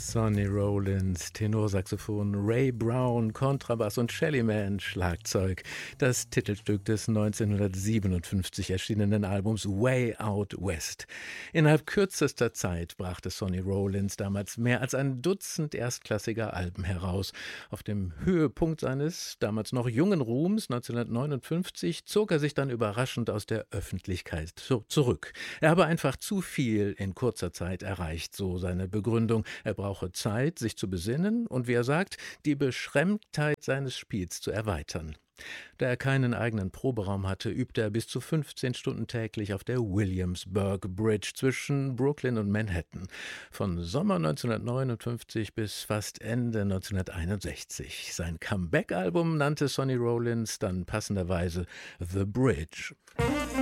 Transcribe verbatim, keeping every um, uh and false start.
Sonny Rollins, Tenorsaxophon, Ray Brown, Kontrabass und Shelly Manne, Schlagzeug. Das Titelstück des neunzehnhundertsiebenundfünfzig erschienenen Albums Way Out West. Innerhalb kürzester Zeit brachte Sonny Rollins damals mehr als ein Dutzend erstklassiger Alben heraus. Auf dem Höhepunkt seines damals noch jungen Ruhms neunzehnhundertneunundfünfzig zog er sich dann überraschend aus der Öffentlichkeit zu- zurück. Er habe einfach zu viel in kurzer Zeit erreicht, so seine Begründung. Er brauche Zeit, sich zu besinnen und, wie er sagt, die Beschränktheit seines Spiels zu erweitern. Da er keinen eigenen Proberaum hatte, übte er bis zu fünfzehn Stunden täglich auf der Williamsburg Bridge zwischen Brooklyn und Manhattan. Von Sommer neunzehnhundertneunundfünfzig bis fast Ende neunzehnhunderteinundsechzig. Sein Comeback-Album nannte Sonny Rollins dann passenderweise The Bridge.